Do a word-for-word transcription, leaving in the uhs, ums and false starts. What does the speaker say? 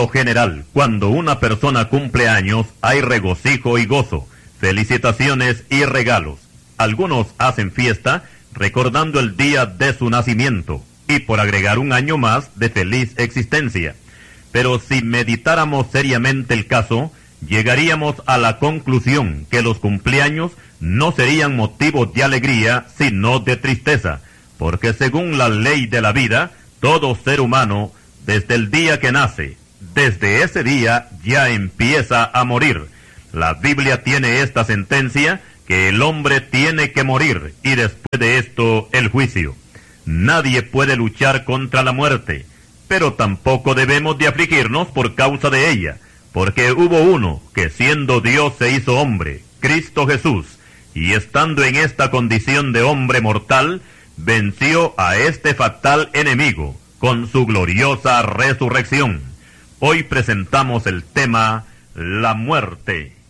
lo general, cuando una persona cumple años, hay regocijo y gozo, felicitaciones y regalos. Algunos hacen fiesta recordando el día de su nacimiento y por agregar un año más de feliz existencia. Pero si meditáramos seriamente el caso, llegaríamos a la conclusión que los cumpleaños no serían motivos de alegría, sino de tristeza, porque según la ley de la vida, todo ser humano, desde el día que nace, desde ese día ya empieza a morir. La Biblia tiene esta sentencia, que el hombre tiene que morir, y después de esto el juicio. Nadie puede luchar contra la muerte, pero tampoco debemos de afligirnos por causa de ella, porque hubo uno que siendo Dios se hizo hombre, Cristo Jesús, y estando en esta condición de hombre mortal, venció a este fatal enemigo con su gloriosa resurrección. Hoy presentamos el tema, la muerte.